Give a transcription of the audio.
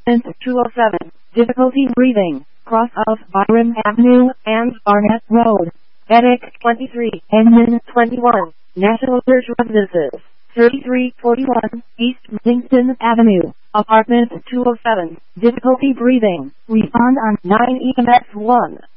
Apartment 207. Difficulty breathing. Cross of Byron Avenue and Barnett Road. Attic 23. Admin 21. National Church Residences. 3341 East Livingston Avenue. Apartment 207. Difficulty breathing. Respond on 9 EMS 1.